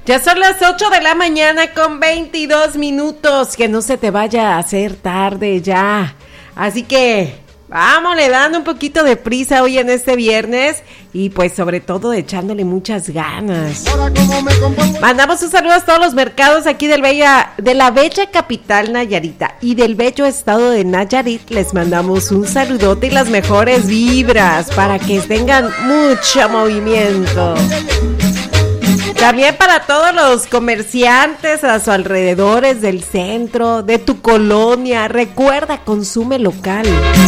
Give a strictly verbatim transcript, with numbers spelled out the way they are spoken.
Ya son las ocho de la mañana con veintidós minutos, que no se te vaya a hacer tarde ya. Así que vámonos dando un poquito de prisa hoy en este viernes y pues sobre todo echándole muchas ganas. Mandamos un saludo a todos los mercados aquí del bella, de la bella capital Nayarita y del bello estado de Nayarit. Les mandamos un saludote y las mejores vibras para que tengan mucho movimiento. También para todos los comerciantes a sus alrededores del centro, de tu colonia, recuerda, consume local.